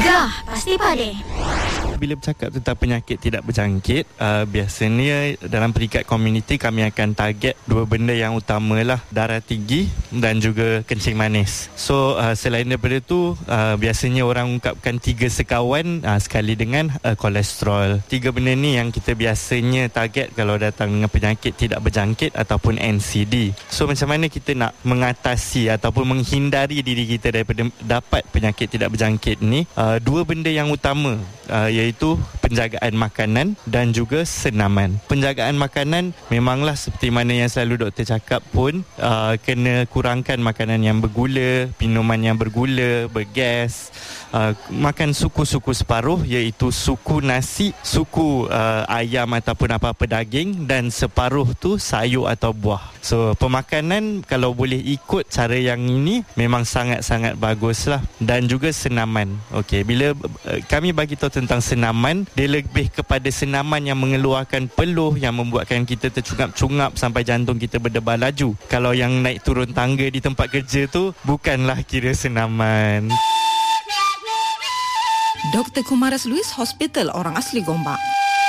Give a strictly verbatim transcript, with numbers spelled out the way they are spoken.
Gegar Pasti Padi. Bila bercakap tentang penyakit tidak berjangkit, uh, biasanya dalam peringkat komuniti kami akan target dua benda yang utama lah, darah tinggi dan juga kencing manis. So uh, selain daripada tu, uh, biasanya orang ungkapkan tiga sekawan uh, sekali dengan uh, kolesterol. Tiga benda ni yang kita biasanya target kalau datang dengan penyakit tidak berjangkit ataupun N C D. So macam mana kita nak mengatasi ataupun menghindari diri kita daripada dapat penyakit tidak berjangkit ni? Uh, dua benda yang utama uh, iaitu penjagaan makanan dan juga senaman. Penjagaan makanan memanglah seperti mana yang selalu doktor cakap pun, uh, kena kurangkan makanan yang bergula, minuman yang bergula, bergas, uh, makan suku-suku separuh iaitu suku nasi, suku uh, ayam ataupun apa-apa daging, dan separuh tu sayur atau buah. So pemakanan kalau boleh ikut cara yang ini memang sangat-sangat baguslah. Dan juga senaman. Okey, bila uh, kami bagi tahu tentang senaman, dia lebih kepada senaman yang mengeluarkan peluh, yang membuatkan kita tercungap-cungap sampai jantung kita berdebar laju. Kalau yang naik turun tangga di tempat kerja tu bukanlah kira senaman. Doktor Kumaras Luis, Hospital Orang Asli Gombak.